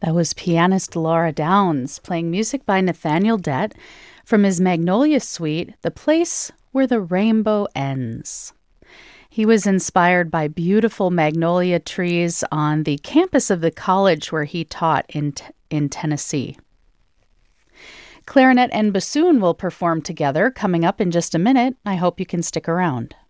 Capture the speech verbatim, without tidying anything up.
That was pianist Laura Downs playing music by Nathaniel Dett from his Magnolia Suite, The Place Where the Rainbow Ends. He was inspired by beautiful magnolia trees on the campus of the college where he taught in, t- in Tennessee. Clarinet and bassoon will perform together coming up in just a minute. I hope you can stick around.